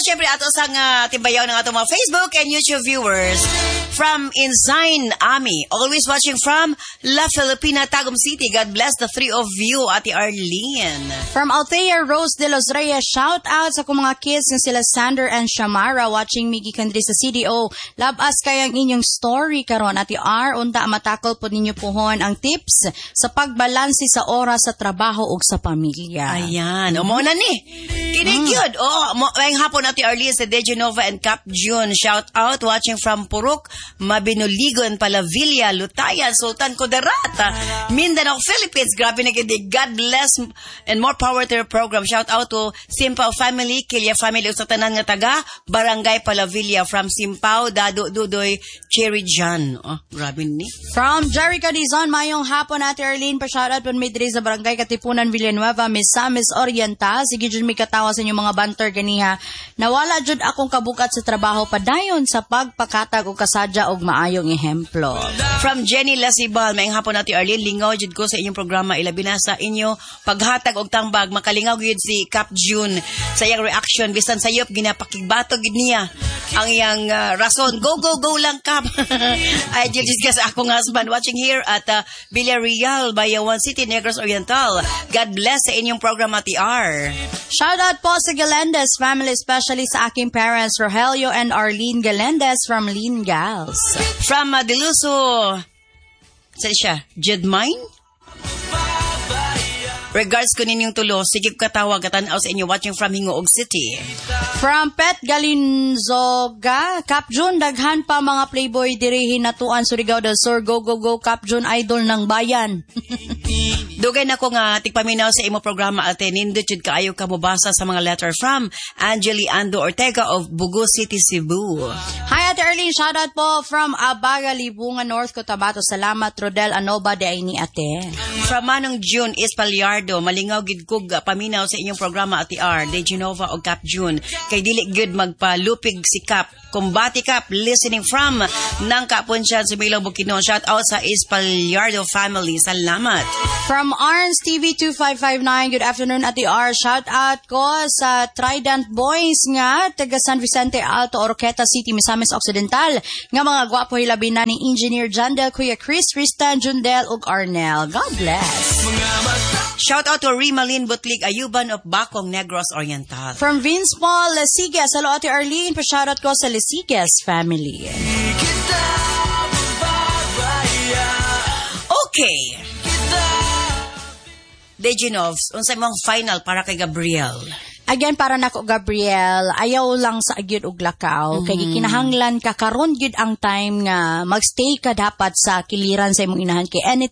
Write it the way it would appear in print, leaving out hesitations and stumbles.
syempre ato sa timbayaw ng atong mga Facebook and YouTube viewers. From Insign Ami, always watching from La Filipina, Tagum City. God bless the three of you, Ate Arlene. From Althea Rose de los Reyes, shout out sa kong mga kids ng sila Sander and Shamara watching Miggy Kandri sa CDO. Love us kayang inyong story karon, Ate R. Unta matakol po ninyo pohon ang tips sa pagbalansi sa oras sa trabaho o sa pamilya. Ayan, umuna ni. Kinigyod. Ngayong hapon, Ate Arlene sa Dejanova and Cap June. Shout out watching from Purok, Mabinuligon, Palavilla, Lutayan, Sultan Kudarata, Mindanao, Philippines. Grabe na gindi. God bless and more power to your program. Shout out to Simpao family, Kilya family, sa tanan nga taga, Barangay Palavilla. From Simpao, Dado, Dudoy, Cherry John. Grabe ni. From Jerry Cadizon, mayong hapon, Ate Arlene, pa-shout out po midri sa Barangay Katipunan, Villanueva, Misamis Oriental. Sige, dyan may katawa sa inyong mga banter ganiha. Nawala dyan akong kabukat sa trabaho padayon sa pagpakatag o kasadya og maayong ehemplo. From Jenny Lasibal, mayang hapon natin Arlene, lingaw jud ko sa inyong programa, ilabi na sa inyo paghatag og tambag, makalingaw gyud si Cap June sa iyang reaction bisan sayop ginapakigbato gid niya ang iyang rason. Go lang Cap. I just discuss akong husband watching here at Villarreal, Bayawan City, Negros Oriental. God bless sa inyong programa, TR. Shout out po sa Galendez family, especially sa aking parents Rogelio and Arlene Galendez from Lean Gals. From Diluso, saan siya? Jedmine? Regards ko ninyong tulo, sige katawag katanaw sa inyo watching from Hingoog City. From Pet Galinzoga, Cap June, daghan pa mga playboy dirihin natuan Surigao del Sur. Go Cap June, idol ng bayan. Dugay na ko nga tigpaminaw sa imo programa ate, nindot jud kaayo ka mobasa sa mga letter from Angeli Ando Ortega of Bugo City, Cebu. Hi Ate Arlene, shout out po from Abaga, Libungan, North Cotabato. Salamat Rodel Anoba de ay ni ate. From Manong June Espaliardo, malingaw gid kog paminaw sa inyong programa Ate R, De Genova o Cap June. Kay dili gud magpalupig si Cap. Kumbati Cap, listening from nang Kapunsyan sa Milaw Bukidnon. Shout out sa Espaliardo family. Salamat. From Arns TV 2559, good afternoon Ate R. Shout out ko sa Trident Boys nga taga San Vicente Alto, Oroqueta City, Misamis Occidental. Nga mga gwapo hilabi na ni Engineer Jandel, Kuya Chris, Tristan, Jundel ug Arnel. God bless. Shout out to Rimalin Butlig Ayuban of Bacong, Negros Oriental. From Vince Paul Lesigas, hello Ate Arlene, pa-shout out ko sa Lesigas family. Okay. Dejinovs, unsay mong final para kay Gabriel? Again, para nako Gabriel, ayaw lang sa agyud og lakaw. Kay gikinahanglan ka karon gyud ang time nga magstay ka dapat sa kiliran sa imong inahan. Kay